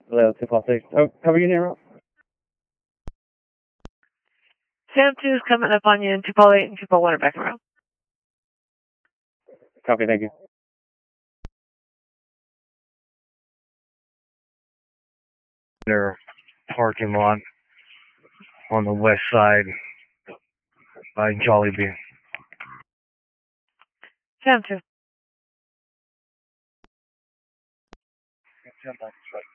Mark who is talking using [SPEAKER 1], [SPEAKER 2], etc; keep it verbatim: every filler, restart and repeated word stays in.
[SPEAKER 1] Hello, two Paul six. Oh, how are you hearing out?
[SPEAKER 2] Sam two is coming up on you, and two Paul eight and two Paul one are back around.
[SPEAKER 1] Copy, thank you.
[SPEAKER 3] Their parking lot on the west side by Jollibee.
[SPEAKER 2] Sam two.
[SPEAKER 3] Sam,